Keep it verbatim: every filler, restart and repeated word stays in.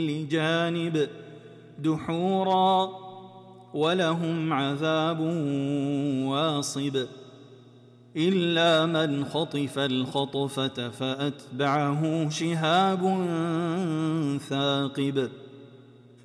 جانب دحورا ولهم عذاب واصب إلا من خطف الخطفة فأتبعه شهاب ثاقب